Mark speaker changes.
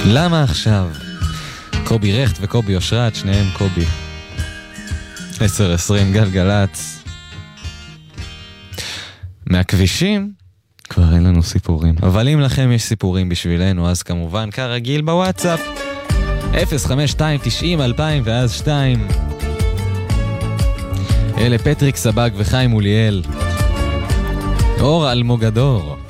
Speaker 1: למה עכשיו? קובי רכט וקובי אושרת, שניהם קובי. 10-20 גלגלץ. מהכבישים כבר אין לנו סיפורים, אבל אם לכם יש סיפורים בשבילנו, אז כמובן כרגיל בוואטסאפ 05290 2000 ואז 2. אלה פטריק סבג וחיים אוליאל, אור אלמוגדור.